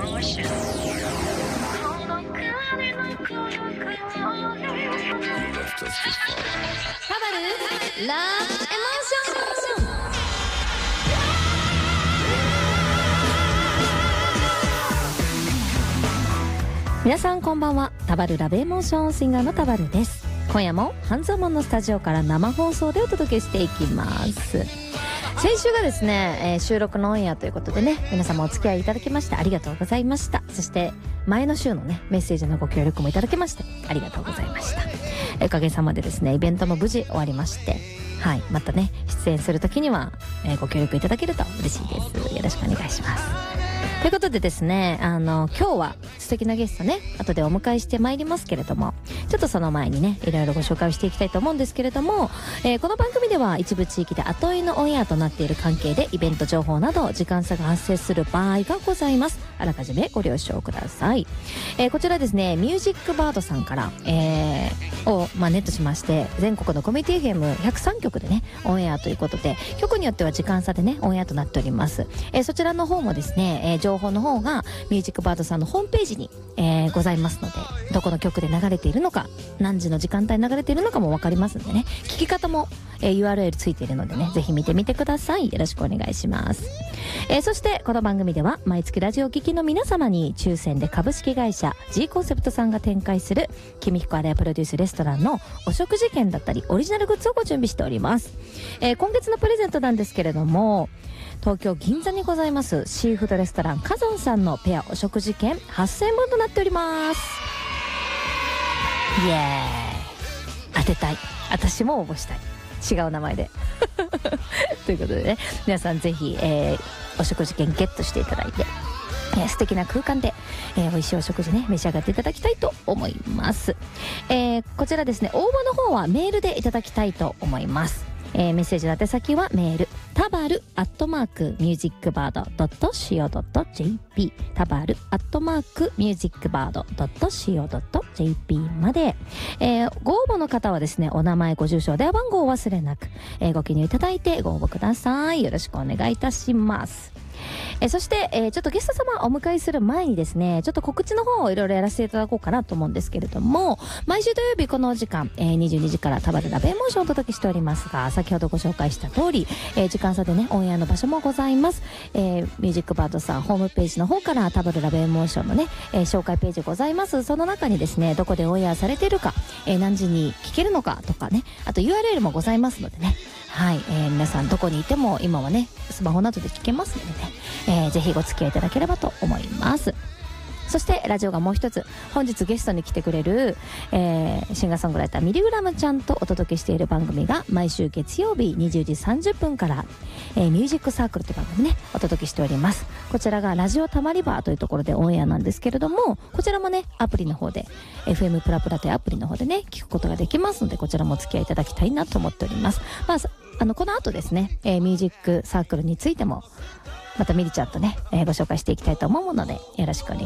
ラエモーション。皆さんこんばんは。タバルラブエモーションシンガーのタバルです。今夜も半蔵門のスタジオから生放送でお届けしていきます。先週がですね、収録のオンエアということでね、皆様お付き合いいただきましてありがとうございました。そして前の週のね、メッセージのご協力もいただきましてありがとうございました。おかげさまでですね、イベントも無事終わりまして、はい、またね出演するときには、ご協力いただけると嬉しいです。よろしくお願いします。ということでですね、今日は素敵なゲストね、後でお迎えしてまいりますけれども、ちょっとその前にね、いろいろご紹介をしていきたいと思うんですけれども、この番組では一部地域で後追いのオンエアとなっている関係でイベント情報など時間差が発生する場合がございます。あらかじめご了承ください。こちらですね、ミュージックバードさんから、ネットしまして、全国のコミュニティ FM103 局でね、オンエアということで、局によっては時間差でね、オンエアとなっております。そちらの方もですね、情報の方がミュージックバードさんのホームページに、ございますので、どこの局で流れているのか、何時の時間帯に流れているのかもわかりますんでね、聞き方も、URL ついているのでね、ぜひ見てみてください。よろしくお願いします。そしてこの番組では毎月ラジオ聴きの皆様に抽選で株式会社 G コンセプトさんが展開する君彦アレアプロデュースレストランのお食事券だったりオリジナルグッズをご準備しております。今月のプレゼントなんですけれども、東京銀座にございますシーフードレストランカゾンさんのペアお食事券8000円分となっております。イエーイ、当てたい。私も応募したい。違う名前でということでね、皆さんぜひ、お食事券ゲットしていただいて、素敵な空間で、美味しいお食事ね召し上がっていただきたいと思います。こちらですね、応募の方はメールでいただきたいと思います。メッセージの宛先はメールtabaru@musicbird.co.jp tabaru@musicbird.co.jp まで、ご応募の方はですね、お名前、ご住所、電話番号を忘れなく、ご記入いただいてご応募ください。よろしくお願いいたします。そして、ちょっとゲスト様をお迎えする前にですね、ちょっと告知の方をいろいろやらせていただこうかなと思うんですけれども、毎週土曜日このお時間、22時からタバルラブエモーションをお届けしておりますが、先ほどご紹介した通り、時間差でねオンエアの場所もございます。ミュージックバードさんホームページの方からタバルラブエモーションのね、紹介ページございます。その中にですね、どこでオンエアされているか、何時に聞けるのかとかね、あと URL もございますのでね、はい、皆さんどこにいても今はねスマホなどで聞けますのでね、ぜひご付き合いいただければと思います。そしてラジオがもう一つ、本日ゲストに来てくれる、シンガーソングライターミリグラムちゃんとお届けしている番組が毎週月曜日20時30分から、ミュージックサークルという番組ねお届けしております。こちらがラジオたまりバーというところでオンエアなんですけれども、こちらもねアプリの方で FM プラプラというアプリの方でね聞くことができますので、こちらもお付き合いいただきたいなと思っております。この後ですね、ミュージックサークルについてもまたミリちゃんとね、ご紹介していきたいと思うのでよろしくお願いします。